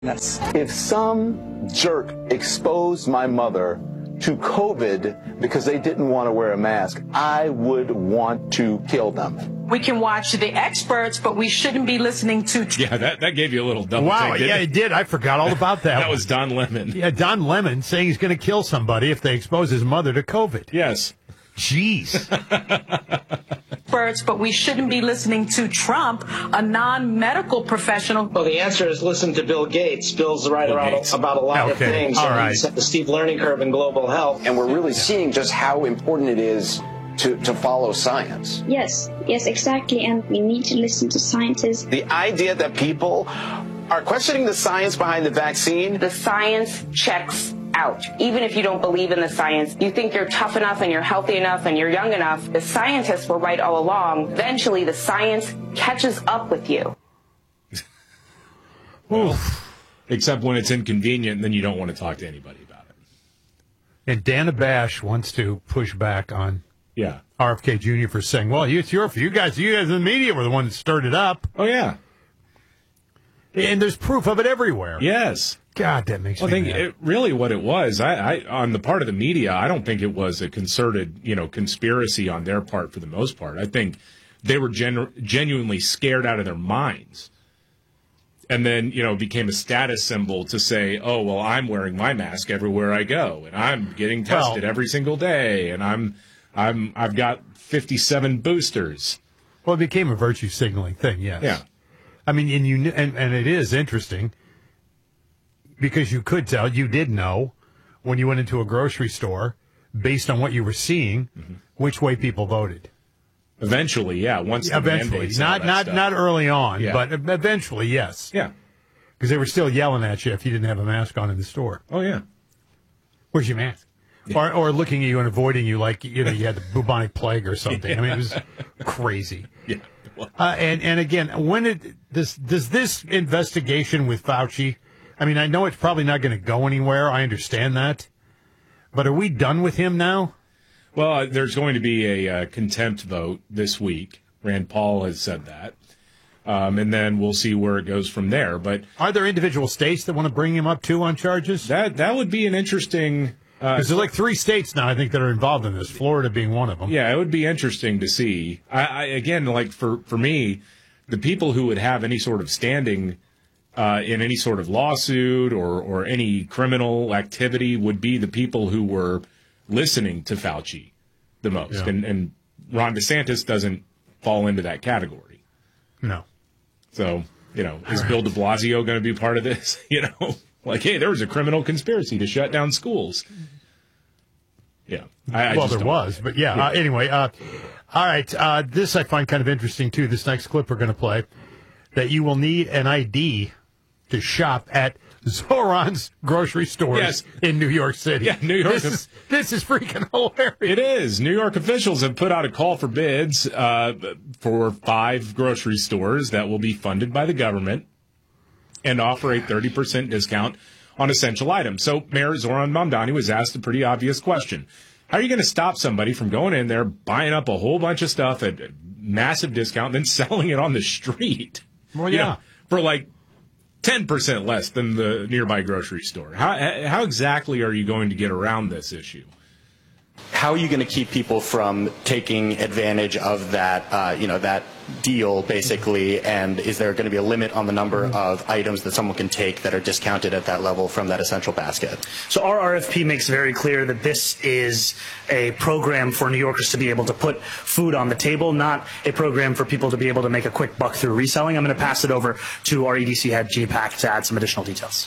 If some jerk exposed my mother to COVID because they didn't want to wear a mask, I would want to kill them. We can watch the experts, but we shouldn't be listening to... Yeah, that gave you a little double Wow, take, yeah, it did. I forgot all about that. That was Don Lemon. Yeah, Don Lemon saying he's going to kill somebody if they expose his mother to COVID. Yes. Jeez. Experts, but we shouldn't be listening to Trump, a non-medical professional. Well, the answer is listen to Bill Gates. Bill's right about a lot of things. All right. He's at the steep learning curve in global health. And we're really seeing just how important it is to follow science. Yes, exactly. And we need to listen to scientists. The idea that people are questioning the science behind the vaccine. The science checks out. Even if you don't believe in the science, you think you're tough enough and you're healthy enough and you're young enough. The scientists were right all along. Eventually, the science catches up with you. Well, except when it's inconvenient, and then you don't want to talk to anybody about it. And Dana Bash wants to push back on RFK Jr. for saying, well, it's you guys in the media were the one that stirred it up. Oh, yeah. And there's proof of it everywhere. Yes. God, that makes me mad. I think really what it was, I on the part of the media, I don't think it was a concerted, conspiracy on their part for the most part. I think they were genuinely scared out of their minds. And then, it became a status symbol to say, oh, well, I'm wearing my mask everywhere I go, and I'm getting tested every single day, and I've got 57 boosters. Well, it became a virtue signaling thing, yes. Yeah. I mean, and it is interesting because you could tell, you did know when you went into a grocery store, based on what you were seeing, which way people voted. Eventually, yeah. Once the eventually, mandates and all that stuff. not early on, but eventually, yes. Yeah. Because they were still yelling at you if you didn't have a mask on in the store. Oh yeah. Where's your mask? Yeah. Or looking at you and avoiding you like you had the bubonic plague or something. I mean, it was crazy. Yeah. And again, does this investigation with Fauci? I mean, I know it's probably not going to go anywhere. I understand that, but are we done with him now? Well, there's going to be a contempt vote this week. Rand Paul has said that, and then we'll see where it goes from there. But are there individual states that want to bring him up too on charges? That would be an interesting. Because there's like 3 states now, I think, that are involved in this, Florida being one of them. Yeah, it would be interesting to see. Again, like for me, the people who would have any sort of standing in any sort of lawsuit or any criminal activity would be the people who were listening to Fauci the most. Yeah. And Ron DeSantis doesn't fall into that category. No. So, is Bill de Blasio going to be part of this? Like, hey, there was a criminal conspiracy to shut down schools. Yeah. There was, but anyway, all right. This I find kind of interesting, too. This next clip we're going to play, that you will need an ID to shop at Zoran's grocery stores in New York City. Yeah, New York. This is freaking hilarious. It is. New York officials have put out a call for bids for 5 grocery stores that will be funded by the government and offer a 30% discount on essential items. So Mayor Zoran Mamdani was asked a pretty obvious question. How are you going to stop somebody from going in there, buying up a whole bunch of stuff at a massive discount, and then selling it on the street? Well, yeah. For like 10% less than the nearby grocery store. How exactly are you going to get around this issue? How are you going to keep people from taking advantage of that, that deal, basically? And is there going to be a limit on the number of items that someone can take that are discounted at that level from that essential basket? So our RFP makes very clear that this is a program for New Yorkers to be able to put food on the table, not a program for people to be able to make a quick buck through reselling. I'm going to pass it over to our EDC head, Jay Pack, to add some additional details.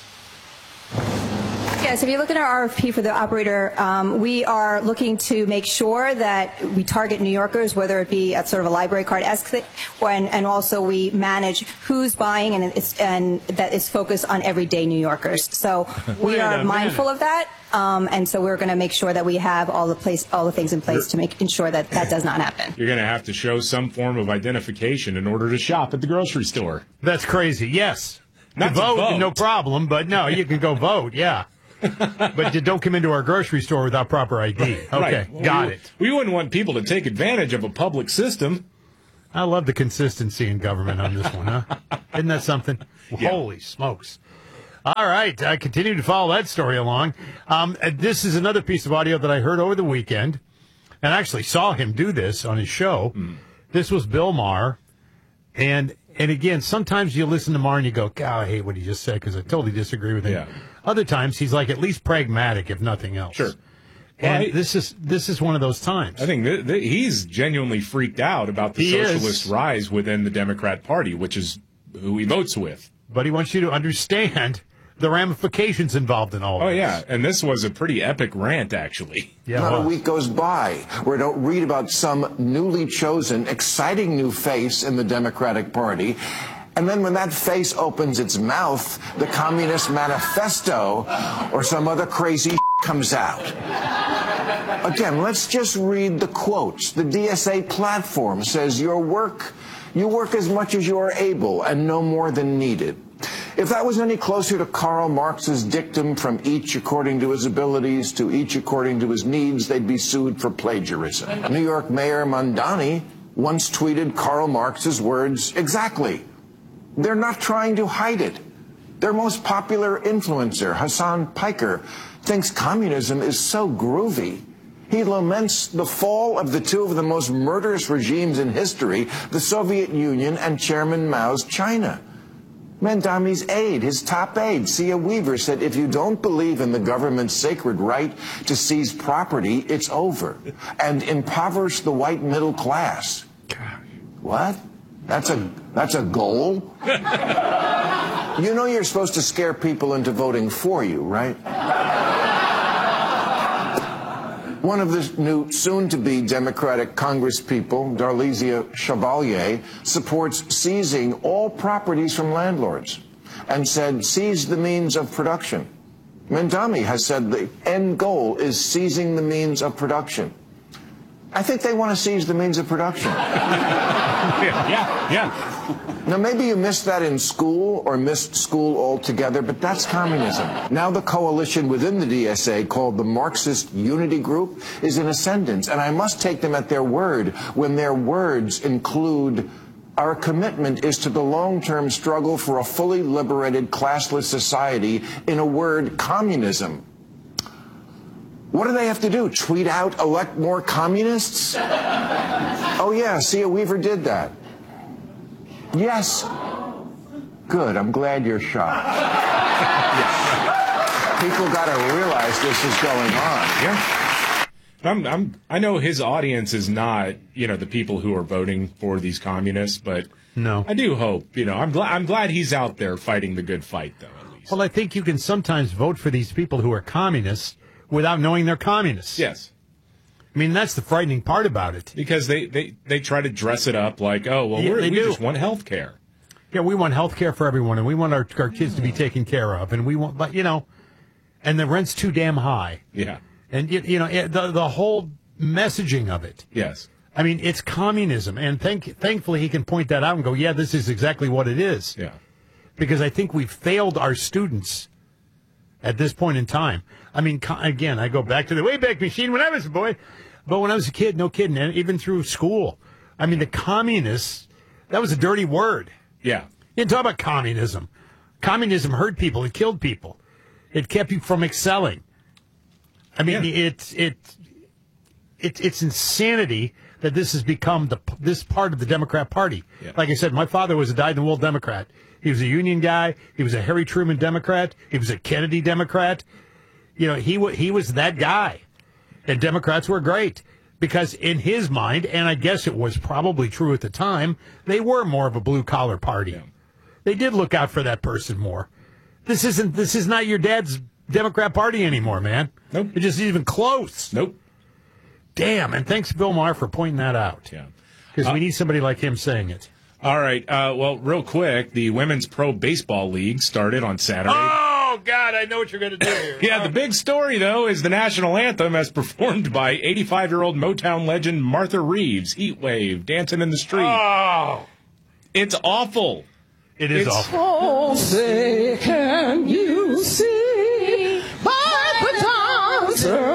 Yes, if you look at our RFP for the operator, we are looking to make sure that we target New Yorkers, whether it be at sort of a library card-esque thing, and also we manage who's buying, and that is focused on everyday New Yorkers. So we are mindful of that, and so we're going to make sure that we have all the things in place to ensure that that does not happen. You're going to have to show some form of identification in order to shop at the grocery store. That's crazy. Yes. Not to vote, no problem, but no, you can go vote, yeah. But you don't come into our grocery store without proper ID. Okay, right. Well, got it. We wouldn't want people to take advantage of a public system. I love the consistency in government on this one, huh? Isn't that something? Yeah. Holy smokes. All right. I continue to follow that story along. This is another piece of audio that I heard over the weekend and actually saw him do this on his show. This was Bill Maher. And again, sometimes you listen to Maher and you go, God, I hate what he just said because I totally disagree with him. Yeah. Other times he's like at least pragmatic, if nothing else. Sure. And this is one of those times. I think he's genuinely freaked out about the socialist rise within the Democrat Party, which is who he votes with. But he wants you to understand the ramifications involved in all of this. Oh, yeah. And this was a pretty epic rant, actually. Yeah, Not a week goes by where I don't read about some newly chosen, exciting new face in the Democratic Party. And then when that face opens its mouth, the Communist Manifesto or some other crazy comes out. Again, let's just read the quotes. The DSA platform says you work as much as you are able and no more than needed. If that was any closer to Karl Marx's dictum, from each according to his abilities to each according to his needs, they'd be sued for plagiarism. New York Mayor Mondani once tweeted Karl Marx's words exactly. They're not trying to hide it. Their most popular influencer, Hassan Piker, thinks communism is so groovy. He laments the fall of the two of the most murderous regimes in history, the Soviet Union and Chairman Mao's China. Mondani's aide, his top aide, Sia Weaver, said, if you don't believe in the government's sacred right to seize property, it's over, and impoverish the white middle class. What? That's a goal? You know you're supposed to scare people into voting for you, right? One of the new soon-to-be Democratic congresspeople, Darlisia Chevalier, supports seizing all properties from landlords and said, seize the means of production. Mondani has said the end goal is seizing the means of production. I think they want to seize the means of production. Yeah. Now, maybe you missed that in school or missed school altogether, but that's communism. Now the coalition within the DSA, called the Marxist Unity Group, is in ascendance, and I must take them at their word when their words include, our commitment is to the long-term struggle for a fully liberated, classless society, in a word, communism. What do they have to do? Tweet out, elect more communists? Oh, yeah, Sia Weaver did that. Yes. Good, I'm glad you're shocked. People got to realize this is going on. Yeah. I know his audience is not, the people who are voting for these communists, but no. I do hope, I'm glad he's out there fighting the good fight, though, at least. Well, I think you can sometimes vote for these people who are communists without knowing they're communists. Yes. I mean, that's the frightening part about it. Because they try to dress it up like, oh, well, we just want health care. Yeah, we want health care for everyone, and we want our kids to be taken care of, and we want, but, and the rent's too damn high. Yeah. And, the whole messaging of it. Yes. I mean, it's communism, and thankfully he can point that out and go, yeah, this is exactly what it is. Yeah. Because I think we've failed our students at this point in time. I mean, again, I go back to the Wayback Machine when I was a boy. But when I was a kid, no kidding, and even through school, I mean, the communists, that was a dirty word. Yeah. You didn't talk about communism. Communism hurt people. It killed people. It kept you from excelling. I mean, it's insanity that this has become this part of the Democrat Party. Yeah. Like I said, my father was a dyed-in-the-wool Democrat. He was a union guy. He was a Harry Truman Democrat. He was a Kennedy Democrat. He was that guy. And Democrats were great because in his mind, and I guess it was probably true at the time, they were more of a blue-collar party. Yeah. They did look out for that person more. This is not your dad's Democrat Party anymore, man. Nope. It just isn't even close. Nope. Damn, and thanks Bill Maher for pointing that out. Yeah. Because we need somebody like him saying it. All right. Well, real quick, the Women's Pro Baseball League started on Saturday. Oh, God, I know what you're going to do here. Yeah, the big story, though, is the national anthem as performed by 85-year-old Motown legend Martha Reeves, Heat Wave, Dancing in the Street. Oh! It's awful. It is awful. Oh, say, can you see by the dancers